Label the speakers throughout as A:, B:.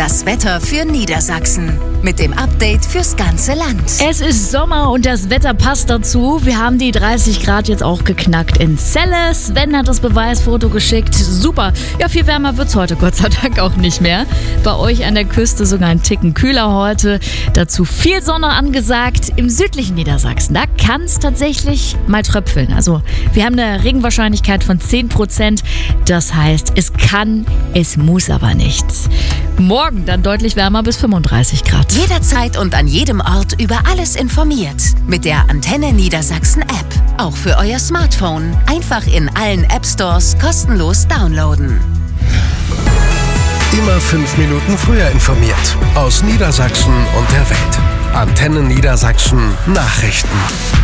A: Das Wetter für Niedersachsen mit dem Update fürs ganze Land.
B: Es ist Sommer und das Wetter passt dazu. Wir haben die 30 Grad jetzt auch geknackt in Celle. Sven hat das Beweisfoto geschickt. Super. Ja, viel wärmer wird's heute Gott sei Dank auch nicht mehr. Bei euch an der Küste sogar ein Ticken kühler heute. Dazu viel Sonne angesagt. Im südlichen Niedersachsen, da kann es tatsächlich mal tröpfeln. Also wir haben eine Regenwahrscheinlichkeit von 10%. Das heißt, es kann, es muss aber nicht. Morgen dann deutlich wärmer bis 35 Grad.
A: Jederzeit und an jedem Ort über alles informiert. Mit der Antenne Niedersachsen App. Auch für euer Smartphone. Einfach in allen App Stores kostenlos downloaden.
C: Immer 5 Minuten früher informiert. Aus Niedersachsen und der Welt. Antenne Niedersachsen Nachrichten.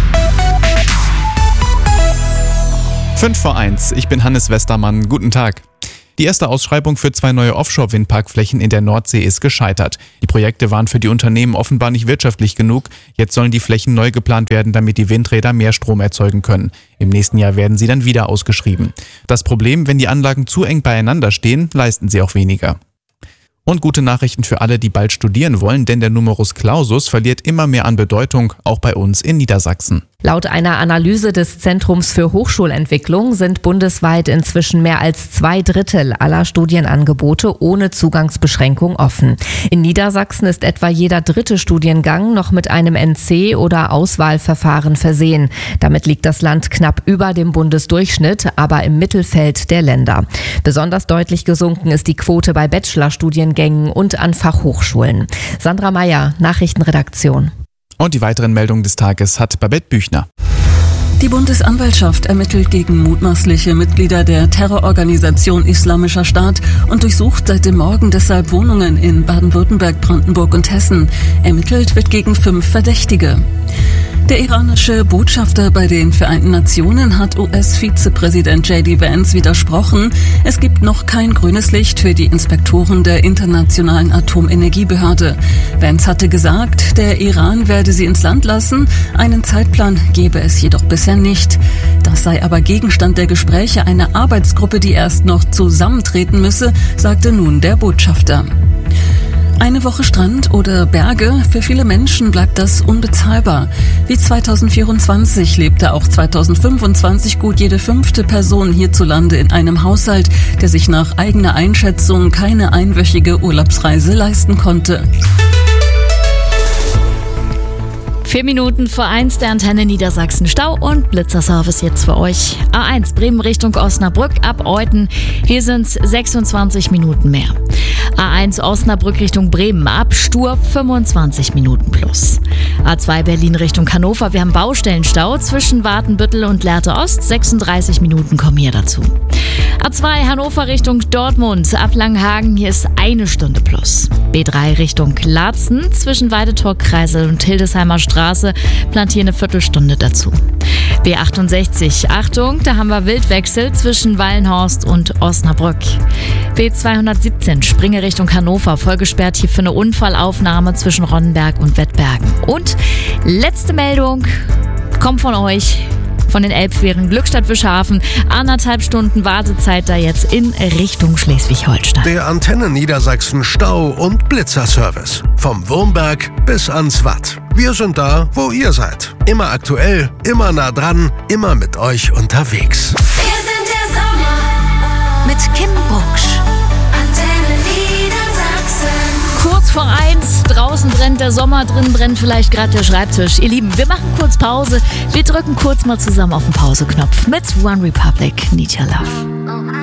D: 5:05, ich bin Hannes Westermann. Guten Tag. Die erste Ausschreibung für 2 neue Offshore-Windparkflächen in der Nordsee ist gescheitert. Die Projekte waren für die Unternehmen offenbar nicht wirtschaftlich genug. Jetzt sollen die Flächen neu geplant werden, damit die Windräder mehr Strom erzeugen können. Im nächsten Jahr werden sie dann wieder ausgeschrieben. Das Problem, wenn die Anlagen zu eng beieinander stehen, leisten sie auch weniger. Und gute Nachrichten für alle, die bald studieren wollen, denn der Numerus Clausus verliert immer mehr an Bedeutung, auch bei uns in Niedersachsen.
E: Laut einer Analyse des Zentrums für Hochschulentwicklung sind bundesweit inzwischen mehr als 2/3 aller Studienangebote ohne Zugangsbeschränkung offen. In Niedersachsen ist etwa jeder 3. Studiengang noch mit einem NC- oder Auswahlverfahren versehen. Damit liegt das Land knapp über dem Bundesdurchschnitt, aber im Mittelfeld der Länder. Besonders deutlich gesunken ist die Quote bei Bachelorstudiengängen und an Fachhochschulen. Sandra Meyer, Nachrichtenredaktion.
D: Und die weiteren Meldungen des Tages hat Babette Büchner.
F: Die Bundesanwaltschaft ermittelt gegen mutmaßliche Mitglieder der Terrororganisation Islamischer Staat und durchsucht seit dem Morgen deshalb Wohnungen in Baden-Württemberg, Brandenburg und Hessen. Ermittelt wird gegen 5 Verdächtige. Der iranische Botschafter bei den Vereinten Nationen hat US-Vizepräsident J.D. Vance widersprochen. Es gibt noch kein grünes Licht für die Inspektoren der Internationalen Atomenergiebehörde. Vance hatte gesagt, der Iran werde sie ins Land lassen. Einen Zeitplan gebe es jedoch bisher nicht. Das sei aber Gegenstand der Gespräche einer Arbeitsgruppe, die erst noch zusammentreten müsse, sagte nun der Botschafter. Eine Woche Strand oder Berge, für viele Menschen bleibt das unbezahlbar. Wie 2024 lebte auch 2025 gut jede 5. Person hierzulande in einem Haushalt, der sich nach eigener Einschätzung keine einwöchige Urlaubsreise leisten konnte.
B: 4 Minuten vor 1 der Antenne Niedersachsen. Stau und Blitzerservice jetzt für euch. A1 Bremen Richtung Osnabrück ab Euthen. Hier sind es 26 Minuten mehr. A1 Osnabrück Richtung Bremen ab Stur 25 Minuten plus. A2 Berlin Richtung Hannover. Wir haben Baustellenstau zwischen Watenbüttel und Lehrte Ost. 36 Minuten kommen hier dazu. A2 Hannover Richtung Dortmund ab Langhagen. Hier ist 1 Stunde plus. B3 Richtung Laatzen zwischen Weidetorkreisel und Hildesheimer Straße plant hier eine Viertelstunde dazu. B68, Achtung, da haben wir Wildwechsel zwischen Wallenhorst und Osnabrück. B217, Springe Richtung Hannover, vollgesperrt hier für eine Unfallaufnahme zwischen Ronnenberg und Wettbergen. Und letzte Meldung kommt von euch, von den Elbqueren Glückstadt-Wischhafen. 1,5 Stunden Wartezeit da jetzt in Richtung Schleswig-Holstein.
C: Der Antenne Niedersachsen Stau- und Blitzerservice. Vom Wurmberg bis ans Watt. Wir sind da, wo ihr seid. Immer aktuell, immer nah dran, immer mit euch unterwegs.
A: Wir sind der Sommer mit Kim Bucksch. Antenne Niedersachsen.
B: Kurz vor 1, draußen brennt der Sommer, drin brennt vielleicht gerade der Schreibtisch. Ihr Lieben, wir machen kurz Pause. Wir drücken kurz mal zusammen auf den Pauseknopf mit One Republic, Need Your Love.